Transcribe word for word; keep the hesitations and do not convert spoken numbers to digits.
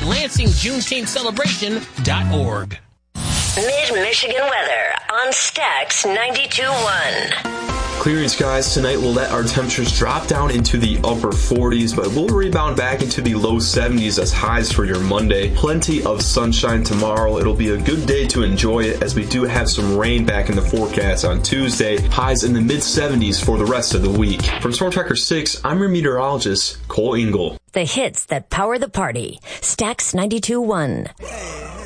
Lansing Juneteenth Celebration dot org. Mid-Michigan weather on Stax ninety-two point one. Clearing skies tonight will let our temperatures drop down into the upper forties, but we'll rebound back into the low seventies as highs for your Monday. Plenty of sunshine tomorrow. It'll be a good day to enjoy it as we do have some rain back in the forecast on Tuesday. Highs in the mid seventies for the rest of the week. From Storm Tracker six, I'm your meteorologist, Cole Engel. The hits that power the party. Stax ninety-two point one. Hey, hey.